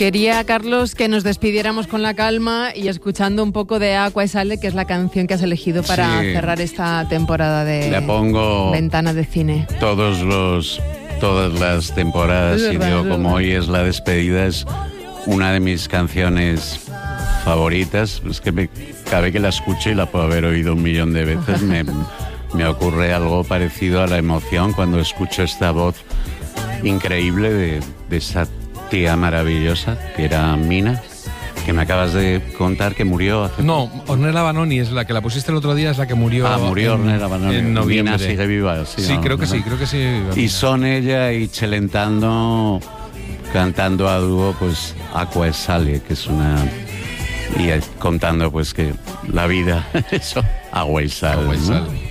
Quería, Carlos, que nos despidiéramos con la calma y escuchando un poco de Aqua y Sale, que es la canción que has elegido para cerrar esta temporada de Le pongo Ventana de Cine. Todas las temporadas, y digo, como hoy es la despedida, es una de mis canciones favoritas. Es que cada vez que la escucho, y la puedo haber oído 1.000.000 de veces, me ocurre algo parecido a la emoción cuando escucho esta voz increíble de esa tía maravillosa que era Mina, que me acabas de contar que murió hace... No, Ornella Vanoni es la que la pusiste el otro día, es la que murió. Murió Ornella Vanoni. En noviembre. Mina sigue viva. Sí, creo que sí. Y son ella y Celentano cantando a dúo, pues, Aqua e Sale, que es una... Y contando, pues, que la vida, eso, agua y sal. Agua y sal. ¿no?